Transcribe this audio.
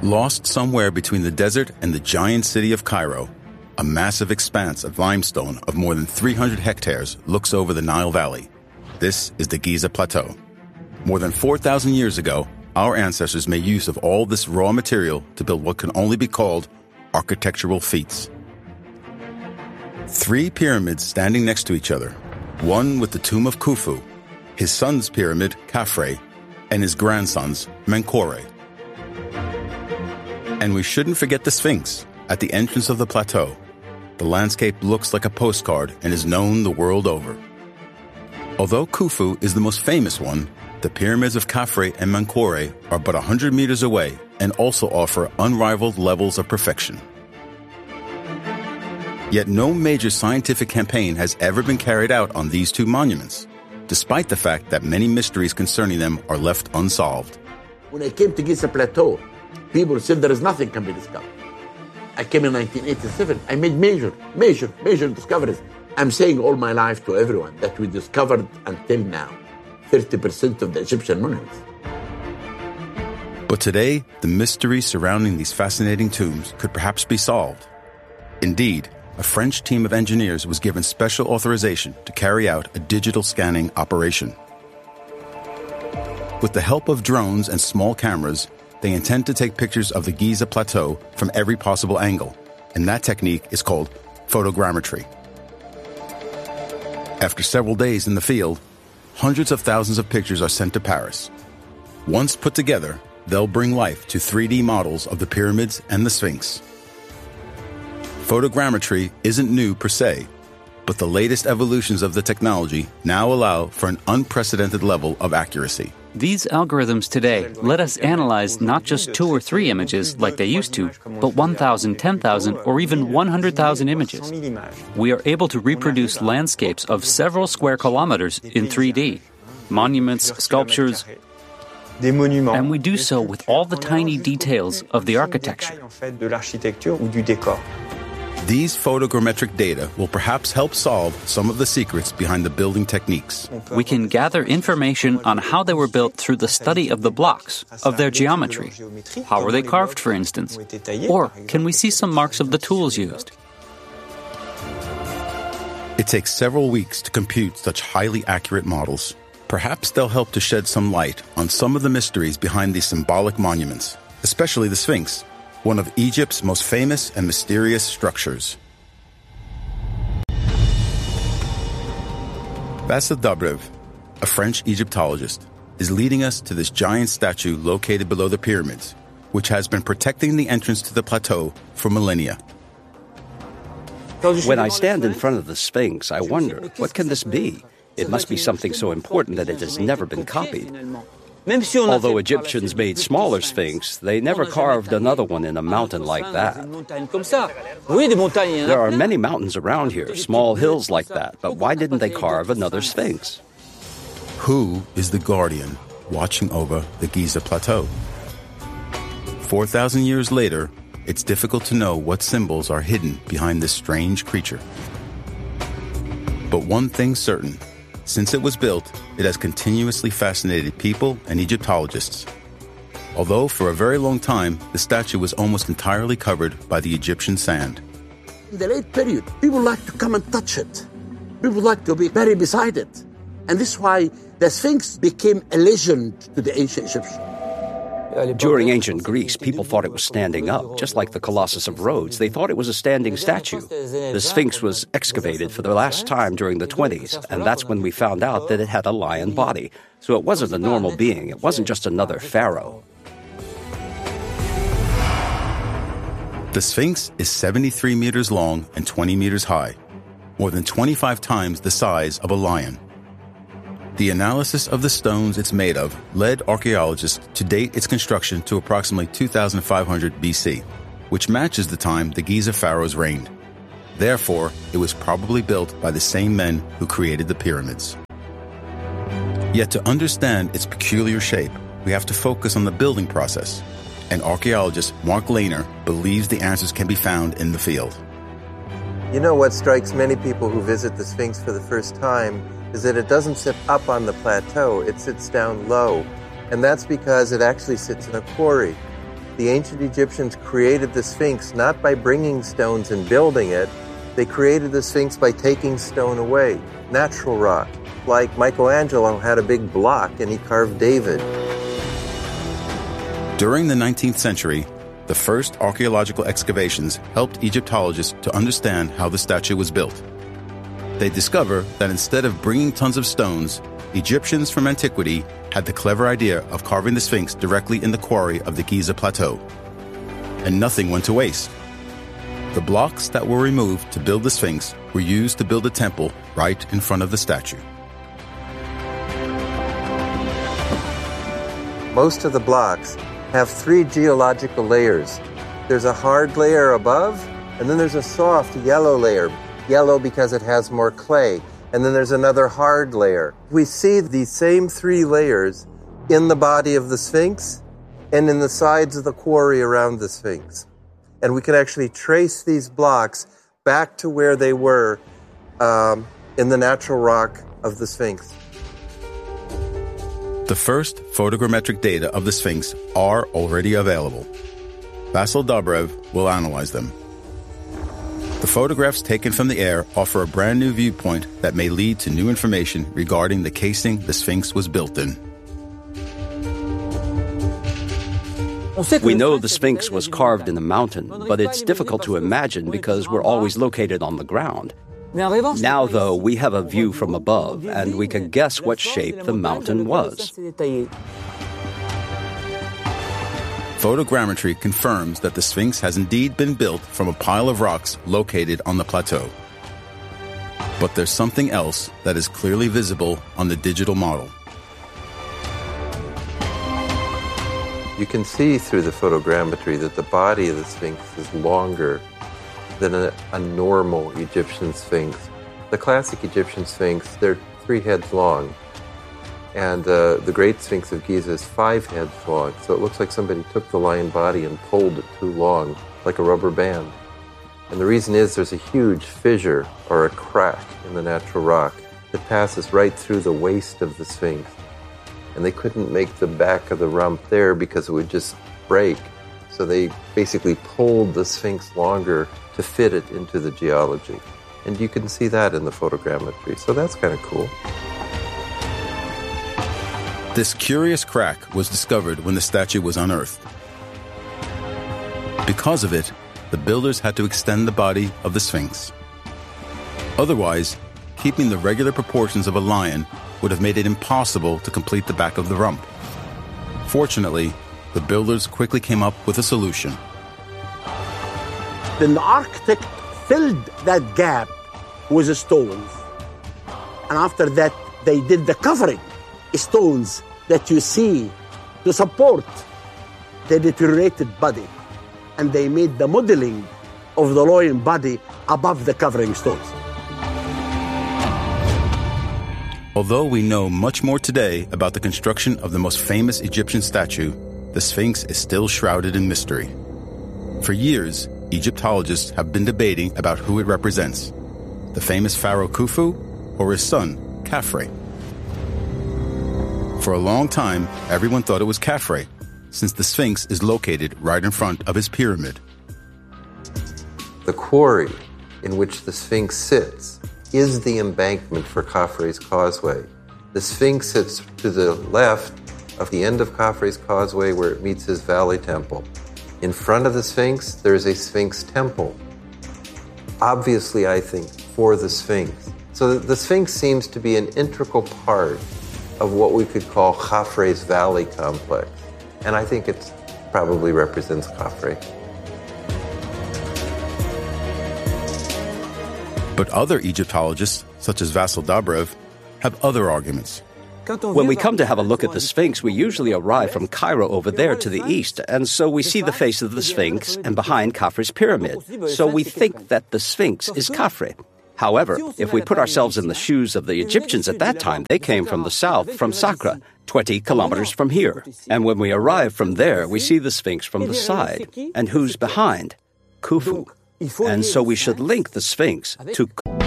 Lost somewhere between the desert and the giant city of Cairo, a massive expanse of limestone of more than 300 hectares looks over the Nile Valley. This is the Giza Plateau. More than 4,000 years ago, our ancestors made use of all this raw material to build what can only be called architectural feats. 3 pyramids standing next to each other, one with the tomb of Khufu, his son's pyramid, Khafre, and his grandson's, Menkaure. And we shouldn't forget the Sphinx at the entrance of the plateau. The landscape looks like a postcard and is known the world over. Although Khufu is the most famous one, the pyramids of Khafre and Menkaure are but 100 meters away and also offer unrivaled levels of perfection. Yet no major scientific campaign has ever been carried out on these 2 monuments, despite the fact that many mysteries concerning them are left unsolved. When I came to Giza Plateau, people said there is nothing can be discovered. I came in 1987. I made major discoveries. I'm saying all my life to everyone that we discovered until now 30% of the Egyptian monuments. But today, the mystery surrounding these fascinating tombs could perhaps be solved. Indeed, a French team of engineers was given special authorization to carry out a digital scanning operation. With the help of drones and small cameras, they intend to take pictures of the Giza Plateau from every possible angle, and that technique is called photogrammetry. After several days in the field, hundreds of thousands of pictures are sent to Paris. Once put together, they'll bring life to 3D models of the pyramids and the Sphinx. Photogrammetry isn't new per se, but the latest evolutions of the technology now allow for an unprecedented level of accuracy. These algorithms today let us analyze not just 2 or 3 images like they used to, but 1,000, 10,000, or even 100,000 images. We are able to reproduce landscapes of several square kilometers in 3D, monuments, sculptures, and we do so with all the tiny details of the architecture. These photogrammetric data will perhaps help solve some of the secrets behind the building techniques. We can gather information on how they were built through the study of the blocks, of their geometry. How were they carved, for instance? Or can we see some marks of the tools used? It takes several weeks to compute such highly accurate models. Perhaps they'll help to shed some light on some of the mysteries behind these symbolic monuments, especially the Sphinx, one of Egypt's most famous and mysterious structures. Vassil Dobrev, a French Egyptologist, is leading us to this giant statue located below the pyramids, which has been protecting the entrance to the plateau for millennia. When I stand in front of the Sphinx, I wonder, what can this be? It must be something so important that it has never been copied. Although Egyptians made smaller Sphinx, they never carved another one in a mountain like that. There are many mountains around here, small hills like that, but why didn't they carve another Sphinx? Who is the guardian watching over the Giza Plateau? 4,000 years later, it's difficult to know what symbols are hidden behind this strange creature. But one thing's certain. Since it was built, it has continuously fascinated people and Egyptologists. Although for a very long time, the statue was almost entirely covered by the Egyptian sand. In the late period, people like to come and touch it. People like to be buried beside it. And this is why the Sphinx became a legend to the ancient Egyptians. During ancient Greece, people thought it was standing up, just like the Colossus of Rhodes. They thought it was a standing statue. The Sphinx was excavated for the last time during the 20s, and that's when we found out that it had a lion body. So it wasn't a normal being. It wasn't just another pharaoh. The Sphinx is 73 meters long and 20 meters high, more than 25 times the size of a lion. The analysis of the stones it's made of led archaeologists to date its construction to approximately 2,500 BC, which matches the time the Giza pharaohs reigned. Therefore, it was probably built by the same men who created the pyramids. Yet to understand its peculiar shape, we have to focus on the building process, and archaeologist Mark Lehner believes the answers can be found in the field. You know what strikes many people who visit the Sphinx for the first time is that it doesn't sit up on the plateau, it sits down low. And that's because it actually sits in a quarry. The ancient Egyptians created the Sphinx not by bringing stones and building it. They created the Sphinx by taking stone away, natural rock. Like Michelangelo had a big block and he carved David. During the 19th century, the first archaeological excavations helped Egyptologists to understand how the statue was built. They discover that instead of bringing tons of stones, Egyptians from antiquity had the clever idea of carving the Sphinx directly in the quarry of the Giza Plateau. And nothing went to waste. The blocks that were removed to build the Sphinx were used to build a temple right in front of the statue. Most of the blocks have 3 geological layers. There's a hard layer above, and then there's a soft yellow layer. Yellow because it has more clay. And then there's another hard layer. We see these same 3 layers in the body of the Sphinx and in the sides of the quarry around the Sphinx. And we can actually trace these blocks back to where they were in the natural rock of the Sphinx. The first photogrammetric data of the Sphinx are already available. Vasyl Dobrev will analyze them. The photographs taken from the air offer a brand new viewpoint that may lead to new information regarding the casing the Sphinx was built in. We know the Sphinx was carved in the mountain, but it's difficult to imagine because we're always located on the ground. Now, though, we have a view from above, and we can guess what shape the mountain was. Photogrammetry confirms that the Sphinx has indeed been built from a pile of rocks located on the plateau. But there's something else that is clearly visible on the digital model. You can see through the photogrammetry that the body of the Sphinx is longer than a normal Egyptian Sphinx. The classic Egyptian Sphinx, they're 3 heads long. And the Great Sphinx of Giza is 5 heads long. So it looks like somebody took the lion body and pulled it too long, like a rubber band. And the reason is there's a huge fissure or a crack in the natural rock that passes right through the waist of the Sphinx. And they couldn't make the back of the rump there because it would just break. So they basically pulled the Sphinx longer to fit it into the geology. And you can see that in the photogrammetry. So that's kind of cool. This curious crack was discovered when the statue was unearthed. Because of it, the builders had to extend the body of the Sphinx. Otherwise, keeping the regular proportions of a lion would have made it impossible to complete the back of the rump. Fortunately, the builders quickly came up with a solution. Then the architect filled that gap with stones. And after that, they did the covering, stones that you see to support the deteriorated body. And they made the modeling of the lion body above the covering stones. Although we know much more today about the construction of the most famous Egyptian statue, the Sphinx is still shrouded in mystery. For years, Egyptologists have been debating about who it represents, the famous pharaoh Khufu or his son, Khafre. For a long time, everyone thought it was Khafre, since the Sphinx is located right in front of his pyramid. The quarry in which the Sphinx sits is the embankment for Khafre's Causeway. The Sphinx sits to the left of the end of Khafre's Causeway where it meets his valley temple. In front of the Sphinx, there is a Sphinx temple. Obviously, I think, for the Sphinx. So the Sphinx seems to be an integral part of what we could call Khafre's Valley complex. And I think it probably represents Khafre. But other Egyptologists, such as Vasyl Dobrev, have other arguments. When we come to have a look at the Sphinx, we usually arrive from Cairo over there to the east, and so we see the face of the Sphinx and behind Khafre's pyramid. So we think that the Sphinx is Khafre. However, if we put ourselves in the shoes of the Egyptians at that time, they came from the south, from Saqqara, 20 kilometers from here. And when we arrive from there, we see the Sphinx from the side. And who's behind? Khufu. And so we should link the Sphinx to